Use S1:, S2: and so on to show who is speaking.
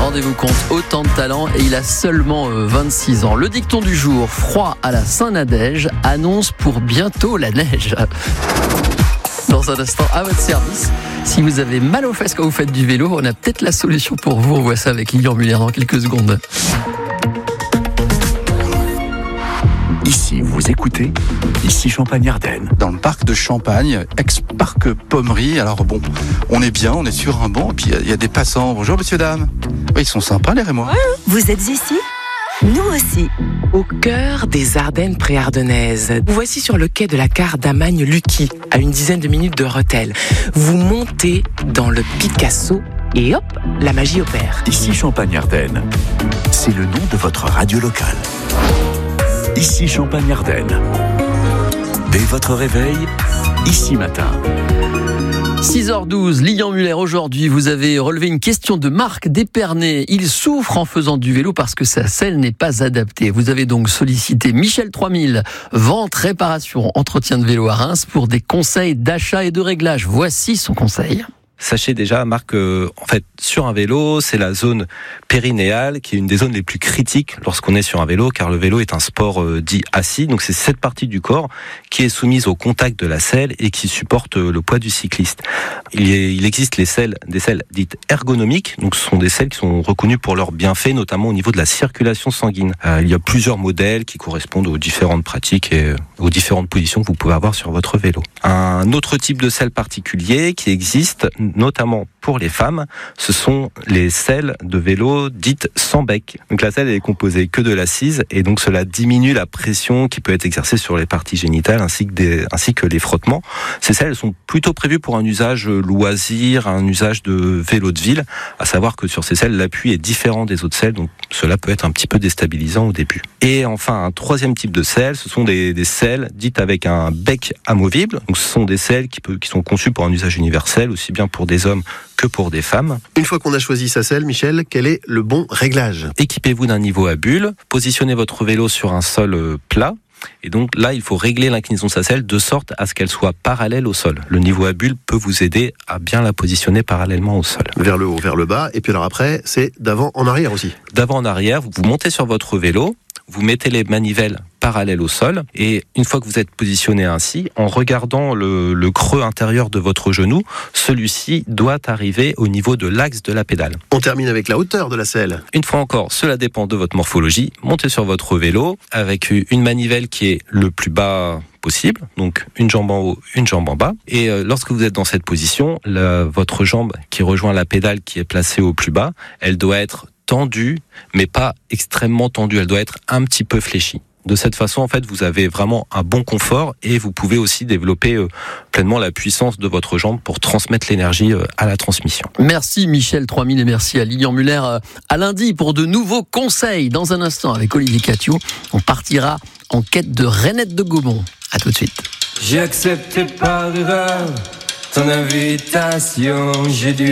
S1: Rendez-vous compte, autant de talent et il a seulement 26 ans. Le dicton du jour, froid à la Saint-Nadège, annonce pour bientôt la neige. Dans un instant, à votre service, si vous avez mal aux fesses quand vous faites du vélo, on a peut-être la solution pour vous. On voit ça avec Lilian Muller dans quelques secondes.
S2: Ici, vous écoutez, ici Champagne-Ardenne.
S3: Dans le parc de Champagne, ex-parc Pommery. Alors bon, on est bien, on est sur un banc, et puis il y a des passants. Bonjour messieurs, dames. Oui, ils sont sympas les Rémois.
S4: Vous êtes ici ? Nous aussi.
S5: Au cœur des Ardennes préardennaises. Vous voici sur le quai de la gare d'Amagne-Lucky, à une dizaine de minutes de Rethel. Vous montez dans le Picasso et hop, la magie opère.
S2: Ici Champagne-Ardenne. C'est le nom de votre radio locale. Ici Champagne-Ardenne. Dès votre réveil, ici matin.
S1: 6h12, Lilian Muller, aujourd'hui, vous avez relevé une question de Marc d'Épernay. Il souffre en faisant du vélo parce que sa selle n'est pas adaptée. Vous avez donc sollicité Michel 3000, vente, réparation, entretien de vélo à Reims pour des conseils d'achat et de réglage. Voici son conseil.
S6: Sachez déjà, Marc, en fait, sur un vélo, c'est la zone périnéale qui est une des zones les plus critiques lorsqu'on est sur un vélo, car le vélo est un sport dit assis. Donc c'est cette partie du corps qui est soumise au contact de la selle et qui supporte le poids du cycliste. Il existe des selles dites ergonomiques. Donc ce sont des selles qui sont reconnues pour leurs bienfaits, notamment au niveau de la circulation sanguine. Il y a plusieurs modèles qui correspondent aux différentes pratiques et aux différentes positions que vous pouvez avoir sur votre vélo. Un autre type de selle particulier qui existe, notamment pour les femmes, ce sont les selles de vélo dites sans bec. Donc la selle est composée que de l'assise et donc cela diminue la pression qui peut être exercée sur les parties génitales ainsi que les frottements. Ces selles sont plutôt prévues pour un usage loisir, un usage de vélo de ville, à savoir que sur ces selles, l'appui est différent des autres selles, donc cela peut être un petit peu déstabilisant au début. Et enfin, un troisième type de selle, ce sont des selles dites avec un bec amovible. Donc ce sont des selles qui sont conçues pour un usage universel, aussi bien pour des hommes que pour des femmes.
S7: Une fois qu'on a choisi sa selle, Michel, quel est le bon réglage ?
S6: Équipez-vous d'un niveau à bulle, positionnez votre vélo sur un sol plat, et donc là, il faut régler l'inclinaison de sa selle de sorte à ce qu'elle soit parallèle au sol. Le niveau à bulle peut vous aider à bien la positionner parallèlement au sol.
S7: Vers le haut, vers le bas, et puis alors après, c'est d'avant en arrière aussi.
S6: D'avant en arrière, vous montez sur votre vélo, vous mettez les manivelles parallèles au sol et une fois que vous êtes positionné ainsi, en regardant le creux intérieur de votre genou, celui-ci doit arriver au niveau de l'axe de la pédale.
S7: On termine avec la hauteur de la selle.
S6: Une fois encore, cela dépend de votre morphologie. Montez sur votre vélo avec une manivelle qui est le plus bas possible, donc une jambe en haut, une jambe en bas. Et lorsque vous êtes dans cette position, votre jambe qui rejoint la pédale qui est placée au plus bas, elle doit être tendue, mais pas extrêmement tendue. Elle doit être un petit peu fléchie. De cette façon, en fait, vous avez vraiment un bon confort et vous pouvez aussi développer pleinement la puissance de votre jambe pour transmettre l'énergie à la transmission.
S1: Merci Michel 3000 et merci à Lilian Muller. À lundi pour de nouveaux conseils. Dans un instant, avec Olivier Catio, on partira en quête de Rainette de Gaumont. À tout de suite.
S8: J'ai accepté par erreur ton invitation, j'ai dû